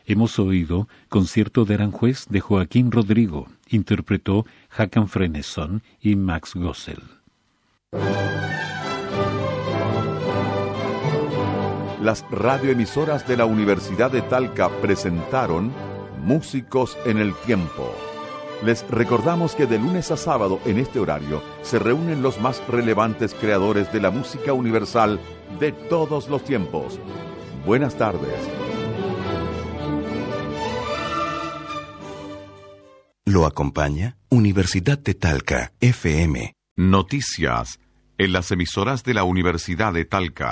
Hemos oído Concierto de Aranjuez de Joaquín Rodrigo, interpretó Håkan Frenesson y Max Gossel. Las radioemisoras de la Universidad de Talca presentaron Músicos en el Tiempo. Les recordamos que de lunes a sábado en este horario se reúnen los más relevantes creadores de la música universal de todos los tiempos. Buenas tardes. Lo acompaña Universidad de Talca, FM. Noticias en las emisoras de la Universidad de Talca.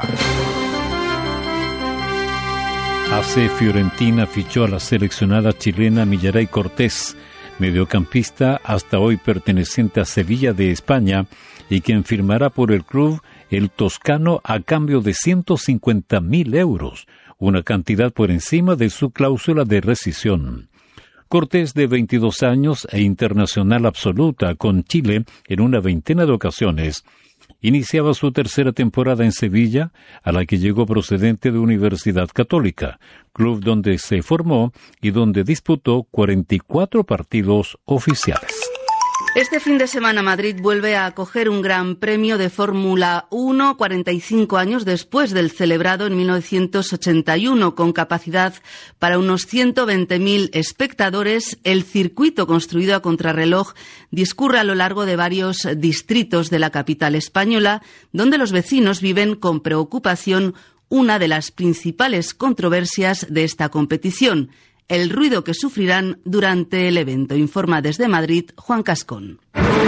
AC Fiorentina fichó a la seleccionada chilena Millaray Cortés, mediocampista hasta hoy perteneciente a Sevilla de España, y quien firmará por el club el toscano a cambio de 150.000 euros, una cantidad por encima de su cláusula de rescisión. Cortés, de 22 años e internacional absoluta con Chile en una veintena de ocasiones, iniciaba su tercera temporada en Sevilla, a la que llegó procedente de Universidad Católica, club donde se formó y donde disputó 44 partidos oficiales. Este fin de semana Madrid vuelve a acoger un gran premio de Fórmula 1 45 años después del celebrado en 1981, con capacidad para unos 120.000 espectadores. El circuito, construido a contrarreloj, discurre a lo largo de varios distritos de la capital española, donde los vecinos viven con preocupación una de las principales controversias de esta competición: el ruido que sufrirán durante el evento. Informa desde Madrid Juan Cascón.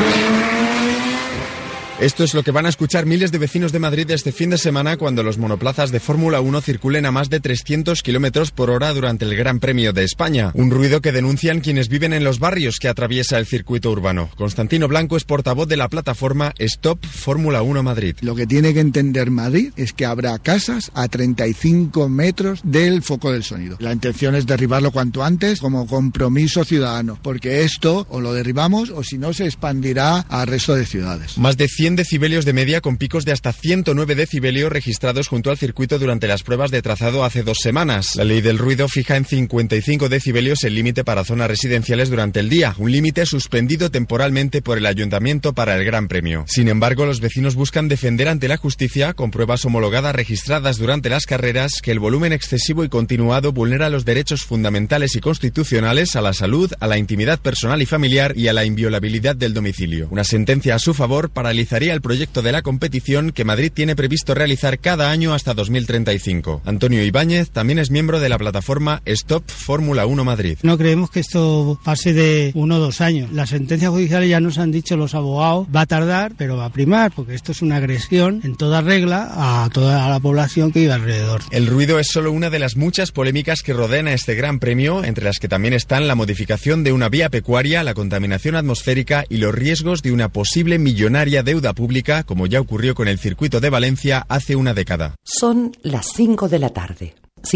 Esto es lo que van a escuchar miles de vecinos de Madrid este fin de semana cuando los monoplazas de Fórmula 1 circulen a más de 300 km por hora durante el Gran Premio de España. Un ruido que denuncian quienes viven en los barrios que atraviesa el circuito urbano. Constantino Blanco es portavoz de la plataforma Stop Fórmula 1 Madrid. Lo que tiene que entender Madrid es que habrá casas a 35 metros del foco del sonido. La intención es derribarlo cuanto antes como compromiso ciudadano, porque esto o lo derribamos o si no se expandirá al resto de ciudades. Más de 100 decibelios de media, con picos de hasta 109 decibelios registrados junto al circuito durante las pruebas de trazado hace 2 semanas. La ley del ruido fija en 55 decibelios el límite para zonas residenciales durante el día, un límite suspendido temporalmente por el Ayuntamiento para el Gran Premio. Sin embargo, los vecinos buscan defender ante la justicia, con pruebas homologadas registradas durante las carreras, que el volumen excesivo y continuado vulnera los derechos fundamentales y constitucionales a la salud, a la intimidad personal y familiar y a la inviolabilidad del domicilio. Una sentencia a su favor paralizaría el proyecto de la competición que Madrid tiene previsto realizar cada año hasta 2035. Antonio Ibáñez también es miembro de la plataforma Stop Fórmula 1 Madrid. No creemos que esto pase de 1 o 2 años. Las sentencias judiciales ya nos han dicho los abogados, va a tardar, pero va a primar, porque esto es una agresión en toda regla a toda la población que vive alrededor. El ruido es solo una de las muchas polémicas que rodean a este Gran Premio, entre las que también están la modificación de una vía pecuaria, la contaminación atmosférica y los riesgos de una posible millonaria deuda pública, como ya ocurrió con el circuito de Valencia hace una década. Son las 5 de la tarde,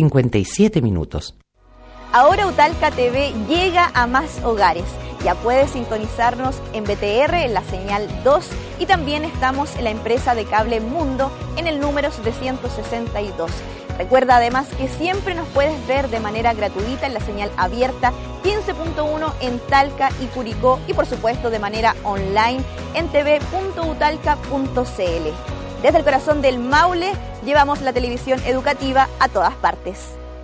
57 minutos. Ahora Utalca TV llega a más hogares. Ya puedes sintonizarnos en BTR en la señal 2 y también estamos en la empresa de cable Mundo en el número 762. Recuerda además que siempre nos puedes ver de manera gratuita en la señal abierta 15.1 en Talca y Curicó y por supuesto de manera online en tv.utalca.cl. Desde el corazón del Maule llevamos la televisión educativa a todas partes.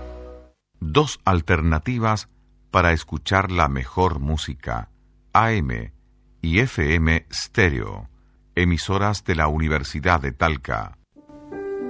2 alternativas para escuchar la mejor música: AM y FM Stereo, emisoras de la Universidad de Talca.